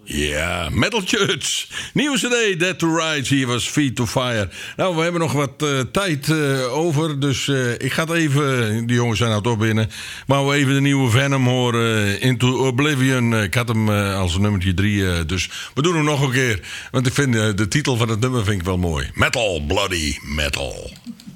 Ja, Metal Church. Nieuwe CD, Dead to Rights. Hier was Feet to Fire. Nou, we hebben nog wat tijd over. Dus ik ga het even... Die jongens zijn nou toch binnen. Maar we even de nieuwe Venom horen. Into Oblivion. Ik had hem als nummertje 3. Dus we doen hem nog een keer. Want ik vind de titel van het nummer vind ik wel mooi. Metal, Bloody Metal.